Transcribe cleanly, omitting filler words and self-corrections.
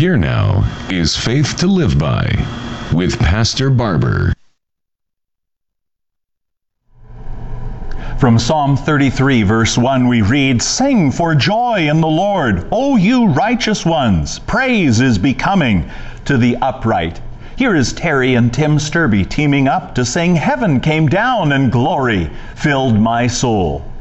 Here now is Faith to Live By with Pastor Barber. From Psalm 33, verse 1, we read, "Sing for joy in the Lord, O you righteous ones. Praise is becoming to the upright." Here is Terry and Tim Sturby teaming up to sing, "Heaven Came Down and Glory Filled My Soul."